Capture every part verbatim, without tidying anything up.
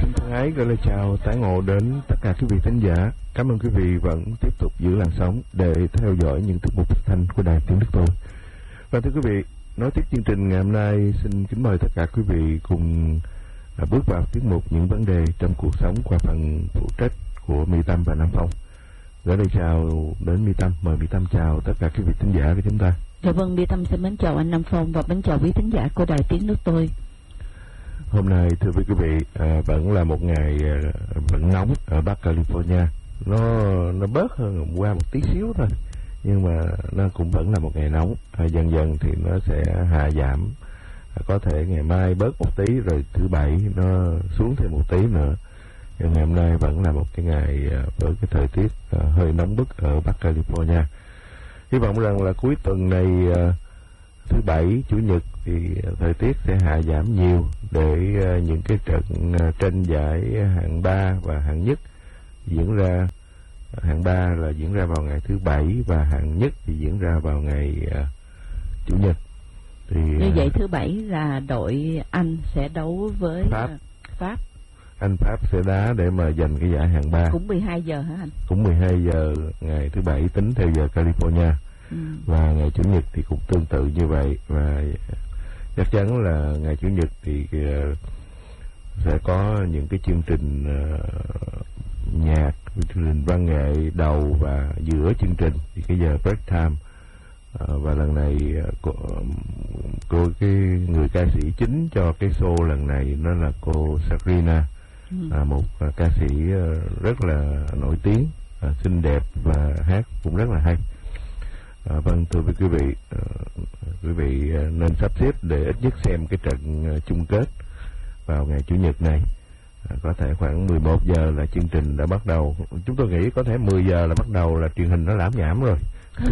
Xin thân ái gửi lời chào tái ngộ đến tất cả quý vị thính giả. Cảm ơn quý vị vẫn tiếp tục giữ làn sóng để theo dõi những tiết mục phát thanh của Đài Tiếng Đức Tôi. Và thưa quý vị, nói tiếp chương trình ngày hôm nay, xin kính mời tất cả quý vị cùng à, bước vào tiết mục những vấn đề trong cuộc sống qua phần phụ trách của Mỹ Tâm và Nam Phong. Gửi lời chào đến Mỹ Tâm, mời Mỹ Tâm chào tất cả quý vị thính giả của chúng ta. Dạ vâng, Mỹ Tâm xin mến chào anh Nam Phong và mến chào quý thính giả của Đài Tiếng Nước Tôi. Hôm nay thưa quý vị, à, vẫn là một ngày à, vẫn nóng ở Bắc California. Nó nó bớt hơn hôm qua một tí xíu thôi, nhưng mà nó cũng vẫn là một ngày nóng. À, dần dần thì nó sẽ hạ giảm. À, có thể ngày mai bớt một tí, rồi thứ bảy nó xuống thêm một tí nữa. Nhưng ngày hôm nay vẫn là một cái ngày à, với cái thời tiết à, hơi nóng bức ở Bắc California. Hy vọng rằng là cuối tuần này, à, thứ bảy, chủ nhật thì thời tiết sẽ hạ giảm nhiều để uh, những cái trận uh, tranh giải hạng ba và hạng nhất diễn ra. Hạng ba là diễn ra vào ngày thứ bảy và hạng nhất thì diễn ra vào ngày uh, chủ nhật. Thì như vậy thứ bảy là đội Anh sẽ đấu với Pháp. Pháp. Anh Pháp sẽ đá để mà giành cái giải hạng ba. Cũng mười hai giờ hả anh? Cũng mười hai giờ ngày thứ bảy tính theo giờ California. Ừ. Và ngày chủ nhật thì cũng tương tự như vậy, và chắc chắn là ngày chủ nhật thì uh, sẽ có những cái chương trình uh, nhạc, chương trình văn nghệ đầu và giữa chương trình thì cái giờ break time. Uh, và lần này uh, cô, cô cái người ca sĩ chính cho cái show lần này nó là cô Sabrina, ừ. uh, một uh, ca sĩ uh, rất là nổi tiếng, uh, xinh đẹp và hát cũng rất là hay. À, vâng, thưa với quý vị, à, quý vị à, nên sắp xếp để ít nhất xem cái trận à, chung kết vào ngày chủ nhật này. À, có thể khoảng mười một giờ là chương trình đã bắt đầu. Chúng tôi nghĩ có thể mười giờ là bắt đầu là truyền hình nó lãm nhảm rồi.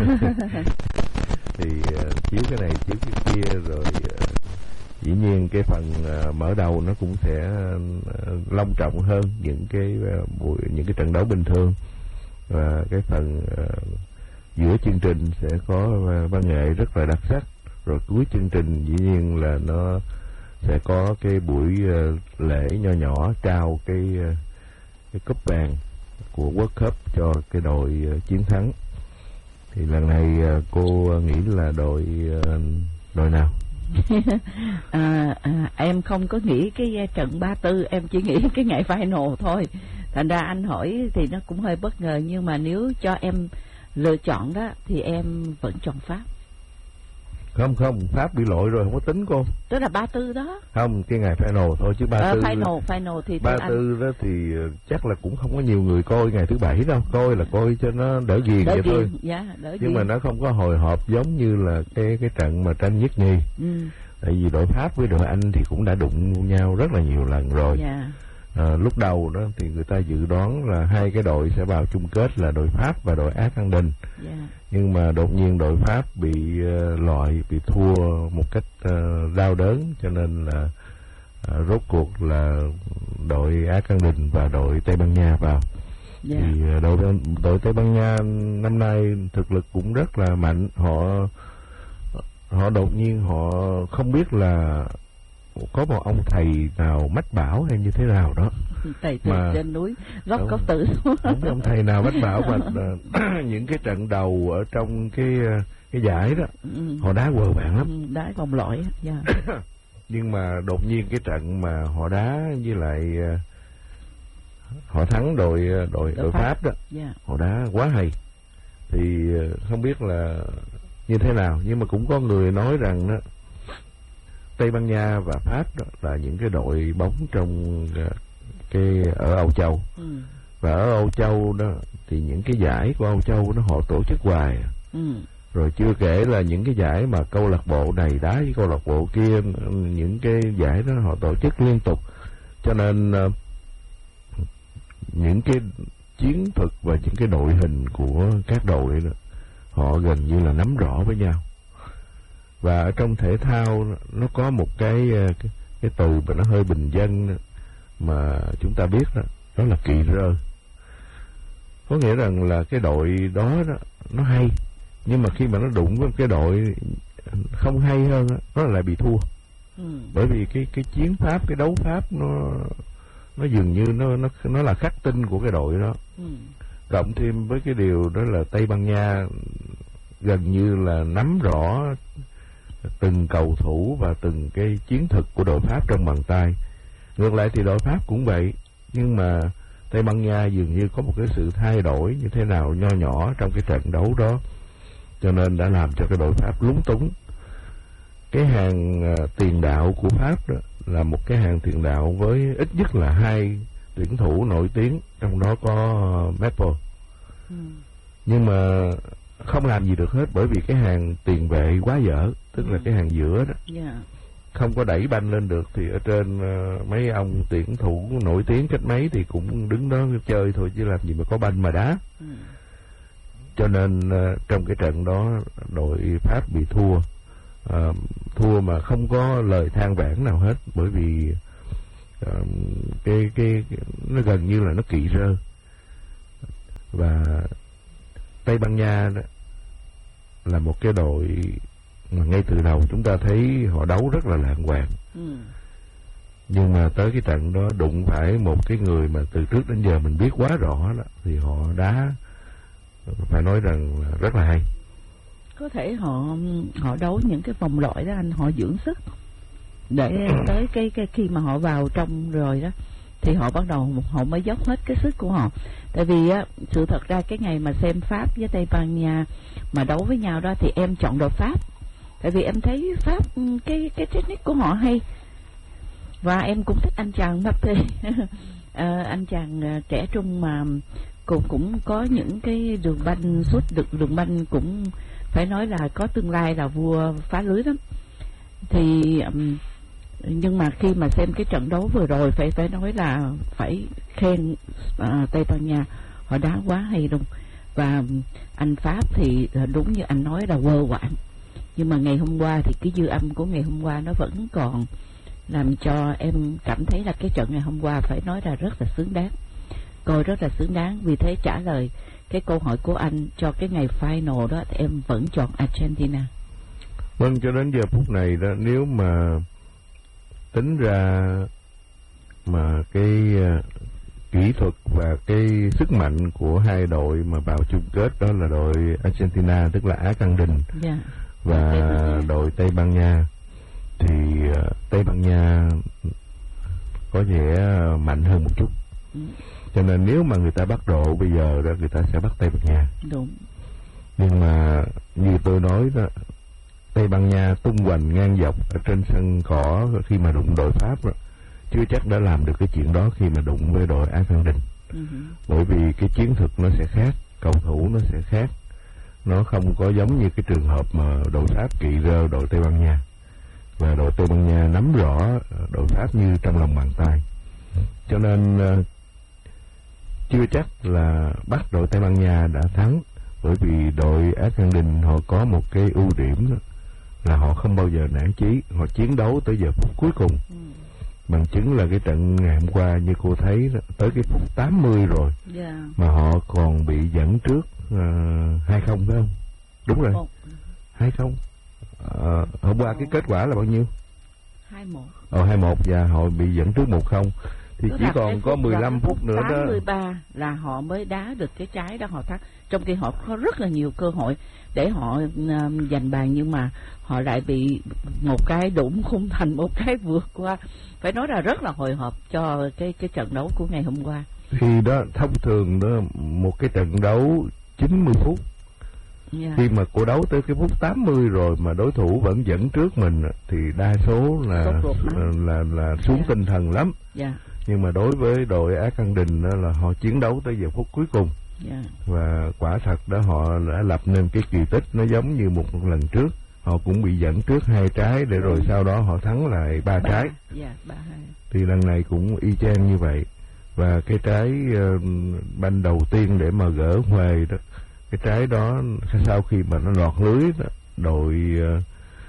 Thì à, chiếu cái này, chiếu cái kia rồi à, dĩ nhiên cái phần à, mở đầu nó cũng sẽ à, long trọng hơn những cái à, buổi những cái trận đấu bình thường, và cái phần à, giữa chương trình sẽ có văn nghệ rất là đặc sắc, rồi cuối chương trình dĩ nhiên là nó sẽ có cái buổi uh, lễ nho nhỏ trao cái uh, cái cúp vàng của World Cup cho cái đội uh, chiến thắng. Thì lần này uh, cô nghĩ là đội uh, đội nào? à, à, em không có nghĩ cái trận ba tư, em chỉ nghĩ cái ngày final thôi. Thành ra anh hỏi thì nó cũng hơi bất ngờ, nhưng mà nếu cho em lựa chọn đó thì em vẫn chọn Pháp. Không không, Pháp bị lội rồi, không có tính cô. Tức là ba tư đó. Không, cái ngày final thôi chứ ba ờ, tư. Final, final thì ba tư đó thì chắc là cũng không có nhiều người coi ngày thứ bảy đâu, coi là coi cho nó đỡ ghiền vậy ghiền, thôi. dạ, đỡ Nhưng ghiền. mà nó không có hồi hộp giống như là cái cái trận mà tranh nhất nhì. Ừ. Tại vì đội Pháp với đội Anh thì cũng đã đụng nhau rất là nhiều lần rồi. Dạ. À, lúc đầu đó thì người ta dự đoán là hai cái đội sẽ vào chung kết là đội Pháp và đội Argentina. Yeah. Nhưng mà đột nhiên đội Pháp bị uh, loại, bị thua một cách uh, đau đớn, cho nên là uh, rốt cuộc là đội Argentina và đội Tây Ban Nha vào. Yeah. Thì uh, đội đội Tây Ban Nha năm nay thực lực cũng rất là mạnh. Họ họ đột nhiên họ không biết là có một ông thầy nào mách bảo hay như thế nào đó, thầy mà trên núi góc có tự không biết ông thầy nào mách bảo, mà những cái trận đầu ở trong cái cái giải đó ừ. họ đá quờ bạn lắm, ừ, đá vòng loại. Yeah. Nhưng mà đột nhiên cái trận mà họ đá với lại họ thắng đội đội đội, đội Pháp. Pháp đó, yeah. họ đá quá hay. Thì không biết là như thế nào, nhưng mà cũng có người nói rằng đó, Tây Ban Nha và Pháp đó là những cái đội bóng trong cái ở Âu Châu. Ừ. Và ở Âu Châu đó thì những cái giải của Âu Châu nó họ tổ chức hoài. Ừ. Rồi chưa kể là những cái giải mà câu lạc bộ này đá với câu lạc bộ kia, những cái giải đó họ tổ chức liên tục. Cho nên uh, những cái chiến thuật và những cái đội hình của các đội đó, họ gần như là nắm rõ với nhau. Và ở trong thể thao nó có một cái cái, cái từ mà nó hơi bình dân mà chúng ta biết đó, đó là kỳ rơ. Có nghĩa rằng là cái đội đó, đó nó hay, nhưng mà khi mà nó đụng với cái đội không hay hơn đó, nó lại bị thua. Ừ. Bởi vì cái cái chiến pháp, cái đấu pháp nó nó dường như nó nó nó là khắc tinh của cái đội đó. Ừ. Cộng thêm với cái điều đó là Tây Ban Nha gần như là nắm rõ từng cầu thủ và từng cái chiến thuật của đội Pháp trong bàn tay. Ngược lại thì đội Pháp cũng vậy, nhưng mà Tây Ban Nha dường như có một cái sự thay đổi như thế nào nho nhỏ trong cái trận đấu đó, cho nên đã làm cho cái đội Pháp lúng túng. Cái hàng uh, tiền đạo của Pháp đó là một cái hàng tiền đạo với ít nhất là hai tuyển thủ nổi tiếng, trong đó có uh, Maple. Ừ. Nhưng mà không làm gì được hết, bởi vì cái hàng tiền vệ quá dở, tức ừ. là cái hàng giữa đó. Yeah. Không có đẩy banh lên được, thì ở trên uh, mấy ông tuyển thủ nổi tiếng cách mấy thì cũng đứng đó chơi thôi, chứ làm gì mà có banh mà đá. Ừ. Cho nên uh, trong cái trận đó đội Pháp bị thua, uh, thua mà không có lời than vãn nào hết, bởi vì uh, cái, cái cái nó gần như là nó kỵ rơ. Và Tây Ban Nha đó là một cái đội mà ngay từ đầu chúng ta thấy họ đấu rất là lạng hoàng. Ừ. Nhưng mà tới cái trận đó đụng phải một cái người mà từ trước đến giờ mình biết quá rõ đó, thì họ đá phải nói rằng là rất là hay. Có thể họ họ đấu những cái vòng loại đó anh, họ dưỡng sức để tới cái cái khi mà họ vào trong rồi đó thì họ bắt đầu họ mới dốc hết cái sức của họ. Tại vì á, sự thật ra cái ngày mà xem Pháp với Tây Ban Nha mà đấu với nhau đó thì em chọn đội Pháp. Tại vì em thấy Pháp cái cái technique của họ hay, và em cũng thích anh chàng Mbappé. à, anh chàng trẻ trung mà cũng cũng có những cái đường banh sút được, đường banh cũng phải nói là có tương lai là vua phá lưới lắm. Thì um, nhưng mà khi mà xem cái trận đấu vừa rồi phải phải nói là phải khen uh, Tây Ban Nha, họ đá quá hay luôn. Và anh Pháp thì đúng như anh nói là quơ quạng, nhưng mà ngày hôm qua thì cái dư âm của ngày hôm qua nó vẫn còn làm cho em cảm thấy là cái trận ngày hôm qua phải nói là rất là xứng đáng, coi rất là xứng đáng. Vì thế trả lời cái câu hỏi của anh cho cái ngày final đó thì em vẫn chọn Argentina. Vâng, cho đến giờ phút này đó, nếu mà tính ra mà cái uh, kỹ thuật và cái sức mạnh của hai đội mà vào chung kết đó là đội Argentina, tức là Á Căng Đình, yeah. và đội Tây Ban Nha, thì uh, Tây Ban Nha có vẻ mạnh hơn một chút. Ừ. Cho nên nếu mà người ta bắt độ bây giờ đó, người ta sẽ bắt Tây Ban Nha. Đúng. Nhưng mà như tôi nói đó, Tây Ban Nha tung hoành ngang dọc ở trên sân cỏ khi mà đụng đội Pháp đó, chưa chắc đã làm được cái chuyện đó khi mà đụng với đội Á Căng Đình. Uh-huh. Bởi vì cái chiến thuật nó sẽ khác, cầu thủ nó sẽ khác, nó không có giống như cái trường hợp mà đội Pháp kỵ rơ đội Tây Ban Nha, và đội Tây Ban Nha nắm rõ đội Pháp như trong lòng bàn tay. Cho nên uh, chưa chắc là bắt đội Tây Ban Nha đã thắng, bởi vì đội Á Căng Đình họ có một cái ưu điểm đó, là họ không bao giờ nản chí, họ chiến đấu tới giờ phút cuối cùng. Ừ. Bằng chứng là cái trận ngày hôm qua như cô thấy đó, tới cái phút tám mươi rồi, yeah. mà họ còn bị dẫn trước hai không phải không? Đúng rồi, hai không. À, hôm qua cái kết quả là bao nhiêu? hai một. Ờ, hai một, và họ bị dẫn trước một không. Thì chỉ còn có mười lăm phút nữa đó. tám mươi ba là họ mới đá được cái trái đó, họ thắng. Trong khi họ có rất là nhiều cơ hội để họ uh, giành bàn, nhưng mà họ lại bị một cái đụng khung thành, một cái vượt qua. Phải nói là rất là hồi hộp cho cái cái trận đấu của ngày hôm qua. Khi đó thông thường đó, một cái trận đấu chín mươi phút, yeah. khi mà cô đấu tới cái phút tám mươi rồi mà đối thủ vẫn dẫn trước mình thì đa số là là, là là xuống yeah. tinh thần lắm. Yeah. Nhưng mà đối với đội Á Căng Đình đó là họ chiến đấu tới giờ phút cuối cùng. Yeah. Và quả thật đó họ đã lập nên cái kỳ tích, nó giống như một, một lần trước họ cũng bị dẫn trước hai trái để rồi sau đó họ thắng lại ba trái. Yeah, ba hai. Thì lần này cũng y chang như vậy. Và cái trái uh, banh đầu tiên để mà gỡ huề đó, cái trái đó sau khi mà nó lọt lưới đó, đội uh,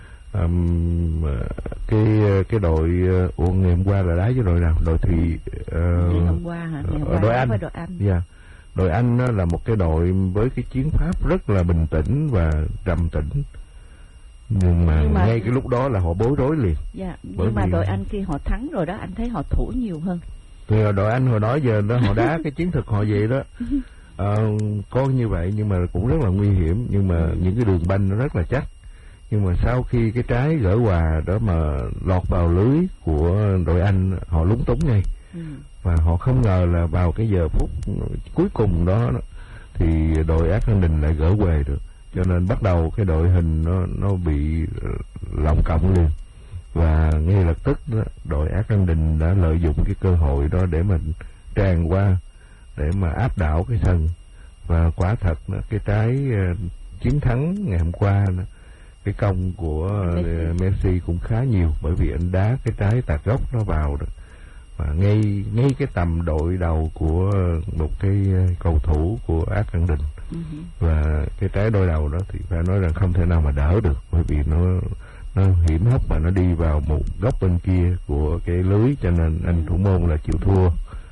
um, cái cái đội uh, ngày hôm qua là đá với đội nào? Đội Thùy uh, ngày hôm qua hả? Ngày hôm qua đội Anh. Đội Anh. Yeah. Đội Anh đó là một cái đội với cái chiến pháp rất là bình tĩnh và trầm tĩnh. Nhưng mà, nhưng mà ngay cái lúc đó là họ bối rối liền. Dạ, nhưng mà đội Anh khi họ thắng rồi đó, anh thấy họ thủ nhiều hơn. Thì đội Anh hồi đó giờ đó họ đá cái chiến thuật họ vậy đó. Ờ, có như vậy nhưng mà cũng rất là nguy hiểm, nhưng mà những cái đường banh nó rất là chắc. Nhưng mà sau khi cái trái gỡ hòa đó mà lọt vào lưới của đội Anh, họ lúng túng ngay. Ừ. Và họ không ngờ là vào cái giờ phút cuối cùng đó thì đội Argentina lại gỡ về được. Cho nên bắt đầu cái đội hình nó nó bị lỏng cộng liền. Và ngay lập tức đó, đội Argentina đã lợi dụng cái cơ hội đó để mà tràn qua, để mà áp đảo cái sân. Và quả thật đó, cái trái uh, chiến thắng ngày hôm qua đó, cái công của uh, Messi cũng khá nhiều, bởi vì anh đá cái trái tạt góc nó vào được. Và ngay ngay cái tầm đội đầu của một cái cầu thủ của Argentina. Uh-huh. Và cái trái đôi đầu đó thì phải nói rằng không thể nào mà đỡ được, bởi vì nó nó hiểm hóc mà nó đi vào một góc bên kia của cái lưới, cho nên anh thủ môn là chịu thua.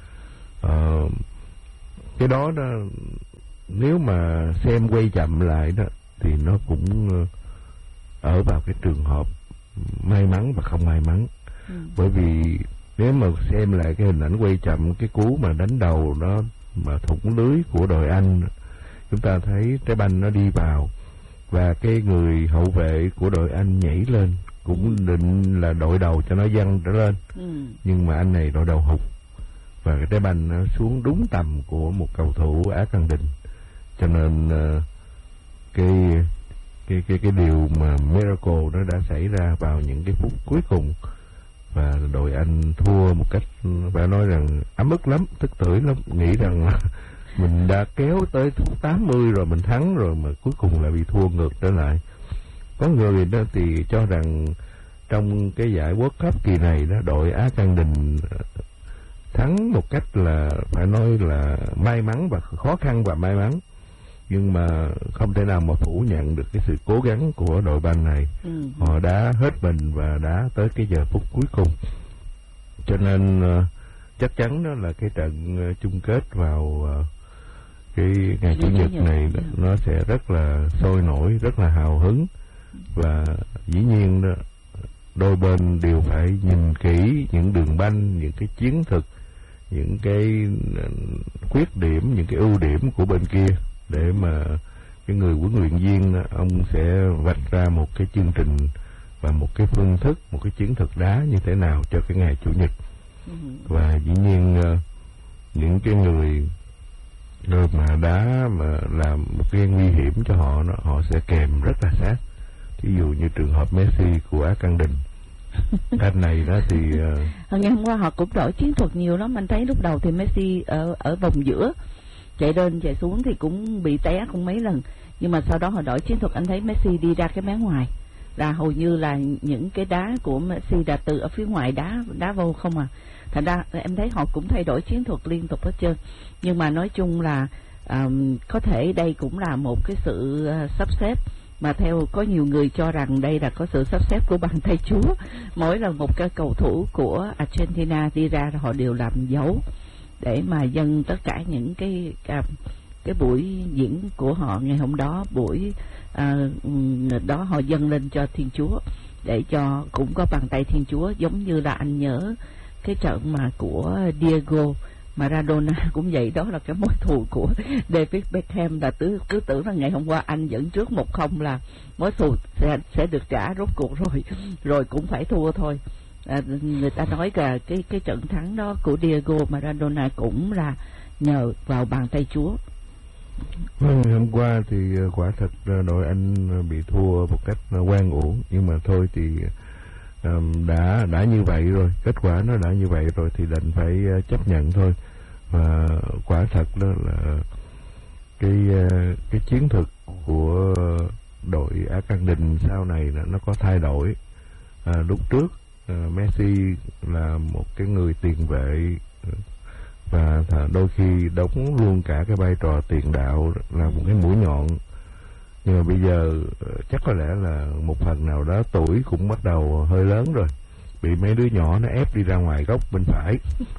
Uh, cái đó đó, nếu mà xem quay chậm lại đó thì nó cũng ở vào cái trường hợp may mắn và không may mắn. Ừ. Bởi vì nếu mà xem lại cái hình ảnh quay chậm, cái cú mà đánh đầu đó mà thủng lưới của đội Anh, chúng ta thấy trái banh nó đi vào và cái người hậu vệ của đội Anh nhảy lên cũng định là đội đầu cho nó văng trở lên. Ừ. Nhưng mà anh này đội đầu hụt và cái trái banh nó xuống đúng tầm của một cầu thủ Argentina. Cho nên uh, cái cái cái cái điều mà miracle nó đã xảy ra vào những cái phút cuối cùng, và đội Anh thua một cách phải nói rằng ấm ức lắm, tức tưởi lắm, nghĩ rằng là mình đã kéo tới phút tám mươi rồi, mình thắng rồi mà cuối cùng lại bị thua ngược trở lại. Có người đó thì cho rằng trong cái giải World Cup kỳ này đó, đội Argentina thắng một cách là phải nói là may mắn và khó khăn và may mắn, nhưng mà không thể nào mà phủ nhận được cái sự cố gắng của đội banh này. Ừ. Họ đã hết mình và đã tới cái giờ phút cuối cùng, cho nên uh, chắc chắn đó là cái trận uh, chung kết vào uh, cái ngày chủ nhật này đó, nó sẽ rất là sôi nổi, rất là hào hứng, và dĩ nhiên đó, đôi bên đều phải nhìn kỹ những đường banh, những cái chiến thuật, những cái khuyết điểm, những cái ưu điểm của bên kia, để mà cái người huấn luyện viên đó, ông sẽ vạch ra một cái chương trình và một cái phương thức, một cái chiến thuật đá như thế nào cho cái ngày chủ nhật. Và dĩ nhiên những cái người người mà đá mà làm một cái nguy hiểm cho họ đó, họ sẽ kèm rất là sát. Ví dụ như trường hợp Messi của Argentina. Anh này đó thì uh... ngày hôm qua họ cũng đổi chiến thuật nhiều lắm. Anh thấy lúc đầu thì Messi ở ở vòng giữa chạy lên chạy xuống thì cũng bị té cũng mấy lần, nhưng mà sau đó họ đổi chiến thuật, anh thấy Messi đi ra cái mé ngoài, là hầu như là những cái đá của Messi là từ ở phía ngoài đá đá vô không à. Thành ra em thấy họ cũng thay đổi chiến thuật liên tục hết trơn. Nhưng mà nói chung là um, có thể đây cũng là một cái sự uh, sắp xếp, mà theo có nhiều người cho rằng đây là có sự sắp xếp của bàn tay Chúa. Mỗi lần một cái cầu thủ của Argentina đi ra họ đều làm dấu để mà dâng tất cả những cái cái, cái buổi diễn của họ ngày hôm đó, buổi à, đó họ dâng lên cho Thiên Chúa, để cho cũng có bàn tay Thiên Chúa. Giống như là anh nhớ cái trận mà của Diego Maradona cũng vậy, đó là cái mối thù của David Beckham, là cứ, cứ tưởng là ngày hôm qua anh dẫn trước một không là mối thù sẽ, sẽ được trả, rốt cuộc rồi rồi cũng phải thua thôi. À, người ta nói là cái cái trận thắng đó của Diego Maradona cũng là nhờ vào bàn tay Chúa. Ngày hôm qua thì quả thật đội Anh bị thua một cách oan uổng, nhưng mà thôi thì um, đã đã như vậy rồi, kết quả nó đã như vậy rồi thì đành phải chấp nhận thôi. Và quả thật đó là cái cái chiến thuật của đội Argentina sau này nó có thay đổi. À, lúc trước uh, Messi là một cái người tiền vệ và đôi khi đóng luôn cả cái vai trò tiền đạo, là một cái mũi nhọn. Nhưng mà bây giờ chắc có lẽ là một phần nào đó tuổi cũng bắt đầu hơi lớn rồi, bị mấy đứa nhỏ nó ép đi ra ngoài góc bên phải.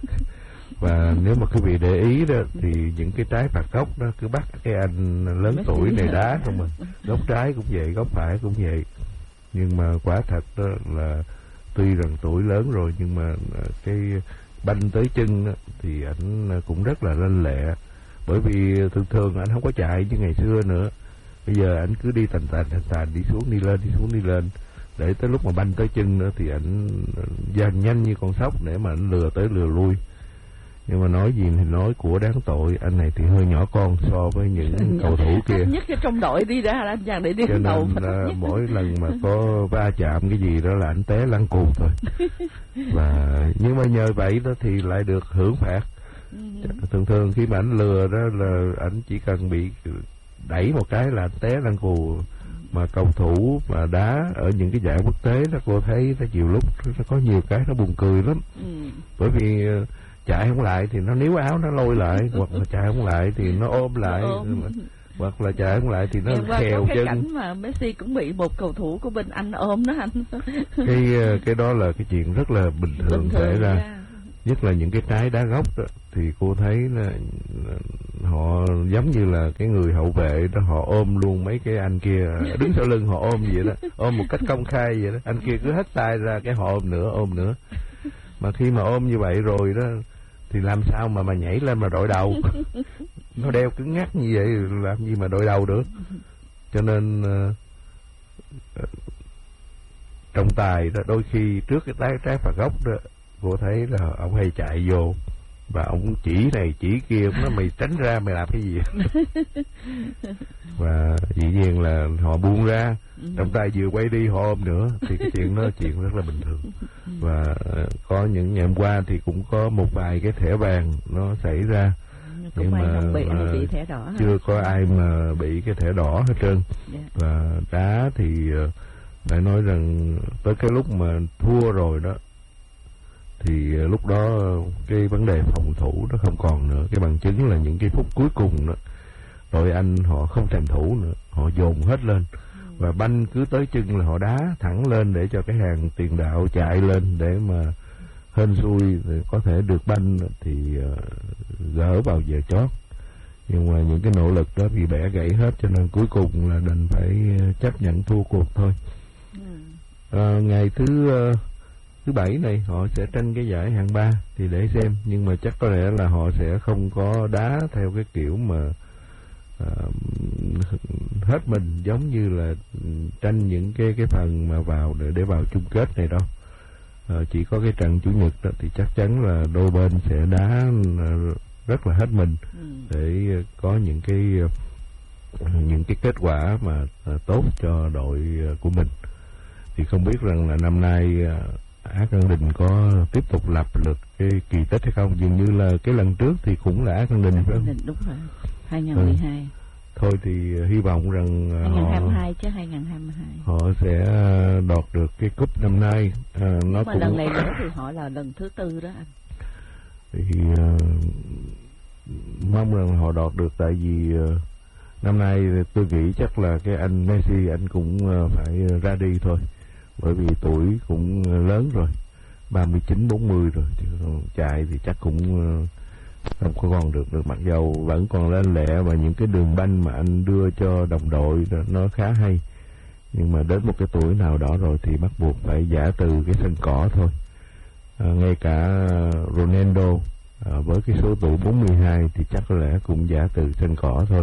Và nếu mà quý vị để ý đó thì những cái trái phạt góc đó cứ bắt cái anh lớn tuổi này đá không mà. Góc trái cũng vậy, góc phải cũng vậy. Nhưng mà quả thật đó là tuy rằng tuổi lớn rồi nhưng mà cái banh tới chân đó, thì ảnh cũng rất là lanh lẹ, bởi vì thường thường ảnh không có chạy như ngày xưa nữa. Bây giờ ảnh cứ đi tàn tàn tàn tàn, đi xuống đi lên, đi xuống đi lên, để tới lúc mà banh tới chân nữa thì ảnh dàn nhanh như con sóc để mà ảnh lừa tới lừa lui. Nhưng mà nói gì thì nói, của đáng tội, anh này thì hơi nhỏ con so với những cầu thủ kia. Nhất trong đội đi ra là anh chàng để đi cho đầu. Nên là mỗi lần mà có va chạm cái gì đó là anh té lăn cuồng thôi. Và nhưng mà nhờ vậy đó thì lại được hưởng phạt. Thường thường khi mà anh lừa đó là anh chỉ cần bị đẩy một cái là anh té lăn cuồng. Mà cầu thủ mà đá ở những cái giải quốc tế đó, cô thấy nó nhiều lúc nó có nhiều cái nó buồn cười lắm. Ừ. Bởi vì chạy không lại thì nó níu áo nó lôi lại, hoặc là chạy không lại thì nó ôm lại, ôm. Hoặc là chạy không lại thì nó khèo cái chân. Cảnh mà Messi cũng bị một cầu thủ của bên Anh ôm đó anh. cái cái đó là cái chuyện rất là bình thường, bình thường xảy ra. Yeah. Nhất là những cái trái đá góc đó, thì cô thấy là họ giống như là cái người hậu vệ đó, họ ôm luôn mấy cái anh kia đứng sau lưng, họ ôm vậy đó, ôm một cách công khai vậy đó. Anh kia cứ hất tay ra cái họ ôm nữa, ôm nữa. Mà khi mà ôm như vậy rồi đó thì làm sao mà mà nhảy lên mà đội đầu. Nó đeo cứng ngắc như vậy làm gì mà đội đầu được. Cho nên uh, uh, trọng tài đó đôi khi trước cái trái trái phạt góc đó, cô thấy là ông hay chạy vô và ông chỉ này chỉ kia, ông nói mày tránh ra, mày làm cái gì. Và dĩ nhiên là họ buông ra, trọng tài vừa quay đi họ ôm nữa, thì cái chuyện đó chuyện rất là bình thường. Và có những ngày hôm qua thì cũng có một vài cái thẻ vàng nó xảy ra, nhưng mà bị, bị thẻ đỏ chưa có ai mà bị cái thẻ đỏ hết trơn. Yeah. Và đá thì phải nói rằng tới cái lúc mà thua rồi đó thì lúc đó cái vấn đề phòng thủ nó không còn nữa. Cái bằng chứng là những cái phút cuối cùng đó, đội Anh họ không thèm thủ nữa, họ dồn hết lên và banh cứ tới chân là họ đá thẳng lên để cho cái hàng tiền đạo chạy lên để mà hên xui có thể được banh thì uh, gỡ vào giờ chót. Nhưng mà những cái nỗ lực đó bị bẻ gãy hết, cho nên cuối cùng là đành phải chấp nhận thua cuộc thôi. Uh, ngày thứ uh, thứ bảy này họ sẽ tranh cái giải hạng ba thì để xem, nhưng mà chắc có lẽ là họ sẽ không có đá theo cái kiểu mà uh, hết mình giống như là tranh những cái cái phần mà vào để để vào chung kết này đâu. Uh, chỉ có cái trận chủ nhật đó thì chắc chắn là đôi bên sẽ đá uh, rất là hết mình để có những cái uh, những cái kết quả mà uh, tốt cho đội uh, của mình. Thì không biết rằng là năm nay uh, Argentina có tiếp tục lập được cái kỳ tích hay không? Dường như là cái lần trước thì cũng là Argentina phải không? Đúng rồi, hai không một hai. Ừ. Thôi thì hy vọng rằng hai không hai hai chứ hai không hai hai họ sẽ đoạt được cái cúp năm nay. À, nó mà cũng... lần này nữa thì họ là lần thứ tư đó anh. Thì uh, mong rằng họ đoạt được, tại vì uh, năm nay tôi nghĩ chắc là cái anh Messi anh cũng uh, phải ra đi thôi. Bởi vì tuổi cũng lớn rồi, ba mươi chín bốn mươi rồi, thì chạy thì chắc cũng không có còn được được mặc dầu vẫn còn lên lẹ và những cái đường banh mà anh đưa cho đồng đội nó khá hay. Nhưng mà đến một cái tuổi nào đó rồi thì bắt buộc phải giã từ cái sân cỏ thôi. À, ngay cả Ronaldo à, với cái số tuổi bốn mươi hai thì chắc có lẽ cũng giã từ sân cỏ thôi.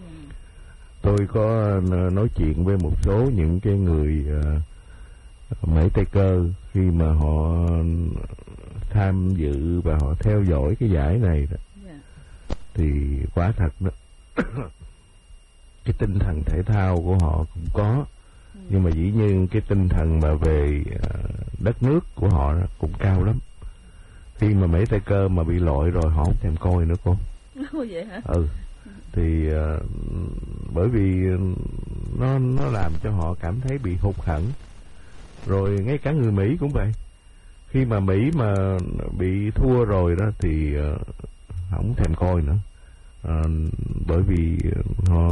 Tôi có nói chuyện với một số những cái người uh, mấy tay cơ khi mà họ tham dự và họ theo dõi cái giải này đó, yeah. Thì quả thật đó cái tinh thần thể thao của họ cũng có, ừ. Nhưng mà dĩ nhiên cái tinh thần mà về đất nước của họ cũng cao lắm. Khi mà mấy tay cơ mà bị loại rồi họ không thèm coi nữa cô. Ồ, vậy hả? Ừ. Thì uh, bởi vì nó nó làm cho họ cảm thấy bị hụt hẫng. Rồi ngay cả người Mỹ cũng vậy. Khi mà Mỹ mà bị thua rồi đó thì uh, không thèm coi nữa. Uh, bởi vì họ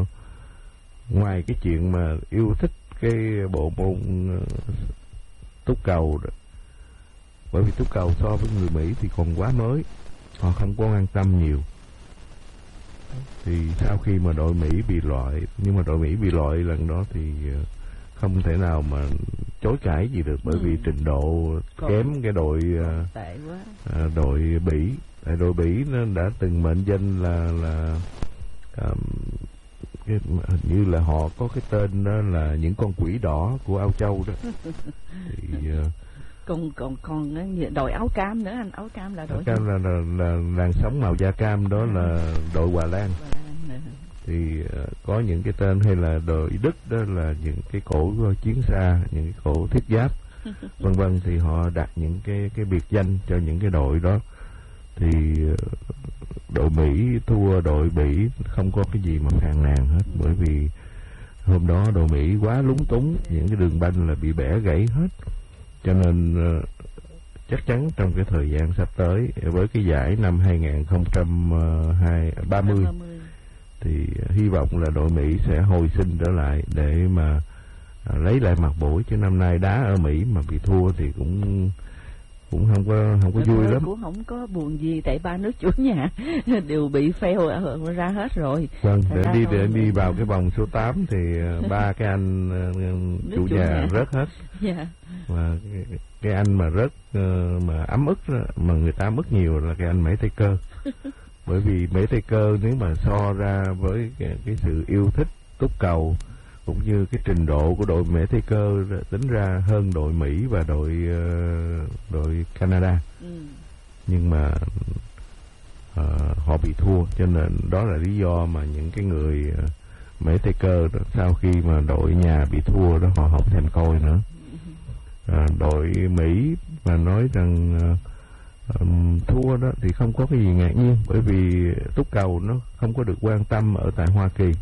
ngoài cái chuyện mà yêu thích cái bộ môn uh, túc cầu đó, bởi vì túc cầu so với người Mỹ thì còn quá mới, họ không có quan tâm nhiều. Thì sau khi mà đội Mỹ bị loại, nhưng mà đội Mỹ bị loại lần đó thì uh, không thể nào mà chối cãi gì được, bởi ừ. vì trình độ còn, kém cái đội tệ quá. À, đội Bỉ. Tại đội Bỉ nó đã từng mệnh danh là là um, cái, hình như là họ có cái tên đó là những con quỷ đỏ của Âu Châu đó. Thì uh, còn còn còn đội áo cam nữa anh, áo cam là đội áo cam là, là là làn sóng màu da cam đó, à. là đội Hòa Lan. Thì uh, có những cái tên, hay là đội Đức đó là những cái cổ chiến xa, những cái cổ thiết giáp vân vân, thì họ đặt những cái cái biệt danh cho những cái đội đó. Thì uh, đội Mỹ thua đội Bỉ không có cái gì mà phàn nàn hết, bởi vì hôm đó đội Mỹ quá lúng túng, những cái đường banh là bị bẻ gãy hết. Cho nên uh, chắc chắn trong cái thời gian sắp tới, với cái giải năm hai không ba mươi thì hy vọng là đội Mỹ sẽ hồi sinh trở lại để mà uh, lấy lại mặt mũi. Chứ năm nay đá ở Mỹ mà bị thua thì cũng cũng không có không có Được vui lắm. Cũng không có buồn gì, tại ba nước chủ nhà đều bị fail ra hết rồi. Vâng, để đi để đi vào cái vòng số tám thì ba cái anh uh, chủ, chủ nhà, nhà rớt hết. Yeah. Và cái, cái anh mà rớt uh, mà ấm ức đó, mà người ta mất nhiều là cái anh Mễ Tây Cơ. Bởi vì Mễ Tây Cơ nếu mà so ra với cái, cái sự yêu thích túc cầu cũng như cái trình độ của đội Mễ Tây Cơ tính ra hơn đội Mỹ và đội uh, đội Canada. Ừ. Nhưng mà uh, họ bị thua, cho nên đó là lý do mà những cái người uh, Mễ Tây Cơ đó, sau khi mà đội nhà bị thua đó, họ không thèm coi nữa. Uh, đội Mỹ mà nói rằng uh, um, thua đó thì không có cái gì ngạc nhiên, bởi vì túc cầu nó không có được quan tâm ở tại Hoa Kỳ.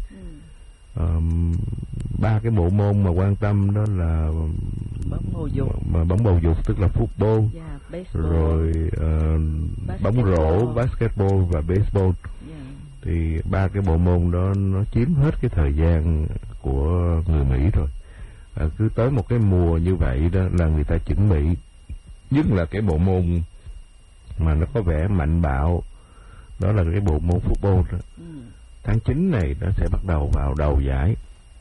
Um, ba cái bộ môn mà quan tâm đó là bóng bầu dục, mà bóng bầu dục tức là football, yeah, rồi uh, bóng rổ, basketball và baseball. Yeah. Thì ba cái bộ môn đó nó chiếm hết cái thời gian của người Mỹ rồi. À, cứ tới một cái mùa như vậy đó là người ta chuẩn bị, nhất là cái bộ môn mà nó có vẻ mạnh bạo, đó là cái bộ môn football đó. Ừ. Tháng chín này nó sẽ bắt đầu vào đầu giải,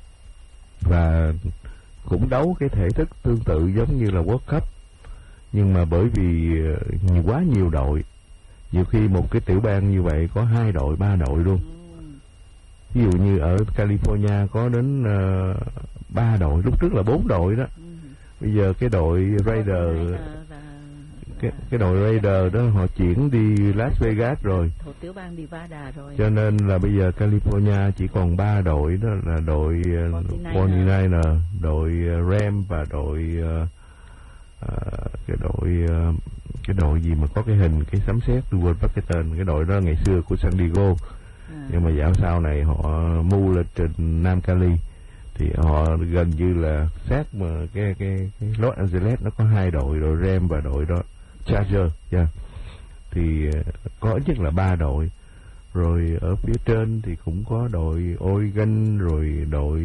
và cũng đấu cái thể thức tương tự giống như là World Cup, nhưng mà bởi vì nhiều quá nhiều đội, nhiều khi một cái tiểu bang như vậy có hai đội ba đội luôn. Ví dụ như ở California có đến ba uh, đội, lúc trước là bốn đội đó. Bây giờ cái đội Raider, cái, cái đội Raider đó họ chuyển đi Las Vegas rồi, thuộc tiểu bang Nevada rồi, cho nên là bây giờ California chỉ còn ba đội, đó là đội forty-niner, đội Rams và đội uh, uh, cái đội uh, cái đội gì mà có cái hình cái sấm sét, tôi quên mất cái tên. Cái đội đó ngày xưa của San Diego, à. Nhưng mà dạo sau này họ move lên trên Nam Cali, thì họ gần như là sát mà cái cái cái Los Angeles nó có hai đội, đội Rams và đội đó Charger, yeah. Thì có ít nhất là ba đội. Rồi ở phía trên thì cũng có đội Oregon, rồi đội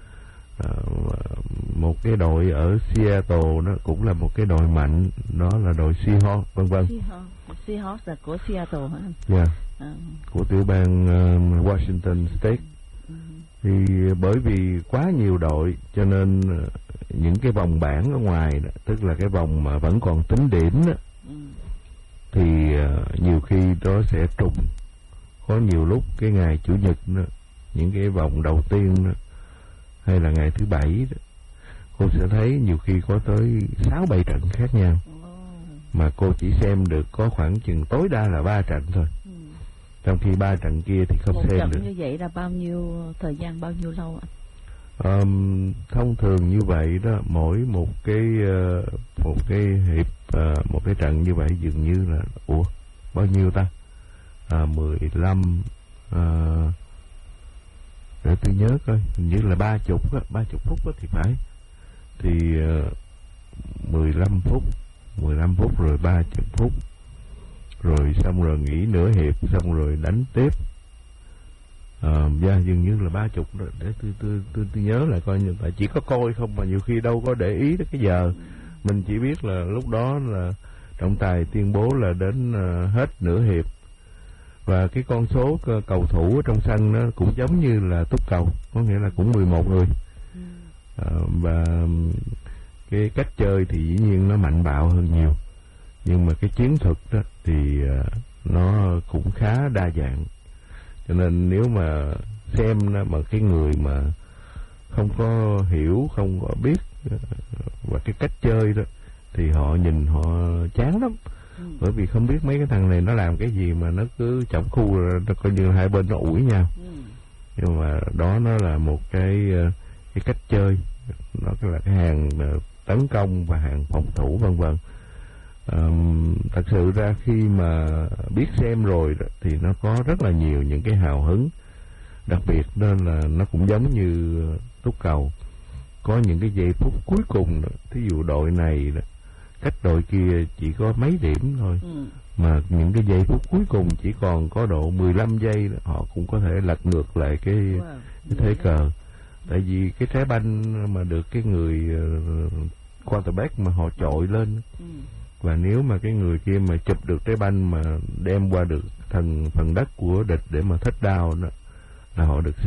uh, một cái đội ở Seattle, nó cũng là một cái đội mạnh, đó là đội Seahawks, vân vân. Seahawks là của Seattle hả? Yeah, à. Của tiểu bang uh, Washington State. Ừ. Thì bởi vì quá nhiều đội, cho nên những cái vòng bảng ở ngoài đó, tức là cái vòng mà vẫn còn tính điểm đó, ừ. thì uh, nhiều khi nó sẽ trùng. Có nhiều lúc cái ngày chủ nhật đó, những cái vòng đầu tiên đó, hay là ngày thứ bảy đó, cô sẽ thấy nhiều khi có tới sáu bảy trận khác nhau, oh. mà cô chỉ xem được có khoảng chừng tối đa là ba trận thôi. Ừ. Trong khi ba trận kia thì không một xem trận được. Như vậy là bao nhiêu thời gian, bao nhiêu lâu ạ? Um, thông thường như vậy đó, mỗi một cái uh, một cái hiệp uh, một cái trận như vậy dường như là ủa bao nhiêu ta? À, mười lăm uh, để tôi nhớ coi, hình như là ba chục á, ba chục phút á thì phải. Thì uh, mười lăm phút, mười lăm phút rồi ba chục phút, rồi xong rồi nghỉ nửa hiệp, xong rồi đánh tiếp. Ờ, uh, yeah, dường như là ba chục rồi, để tôi tôi tôi tôi nhớ lại coi, nhưng tại chỉ có coi không mà nhiều khi đâu có để ý tới cái giờ. Mình chỉ biết là lúc đó là trọng tài tuyên bố là đến uh, hết nửa hiệp, và cái con số cầu thủ ở trong sân nó cũng giống như là túc cầu, có nghĩa là cũng mười một người. Uh, và cái cách chơi thì dĩ nhiên nó mạnh bạo hơn nhiều, nhưng mà cái chiến thuật đó thì uh, nó cũng khá đa dạng. Cho nên nếu mà xem đó, mà cái người mà không có hiểu, không có biết uh, và cái cách chơi đó thì họ nhìn họ chán lắm. Ừ. Bởi vì không biết mấy cái thằng này nó làm cái gì mà nó cứ chỏng khu rồi nó coi như hai bên nó ủi nhau. Ừ. Nhưng mà đó nó là một cái cái cách chơi, nó là cái hàng tấn công và hàng phòng thủ vân vân. Um, thật sự ra khi mà biết xem rồi đó, thì nó có rất là nhiều những cái hào hứng, đặc biệt nên là nó cũng giống như túc cầu, có những cái giây phút cuối cùng đó, thí dụ đội này đó, cách đội kia chỉ có mấy điểm thôi, ừ. mà những cái giây phút cuối cùng chỉ còn có độ mười lăm giây đó, họ cũng có thể lật ngược lại cái, wow. cái thế cờ. Tại vì cái trái banh mà được cái người uh, quarterback mà họ chọi lên, ừ. và nếu mà cái người kia mà chụp được trái banh mà đem qua được thành phần đất của địch để mà touchdown đó, là họ được